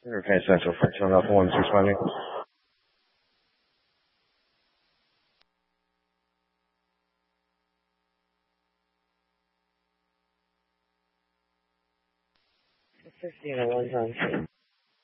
Okay, Central, Fractional Alpha 1 is responding. The 15 at 1 time.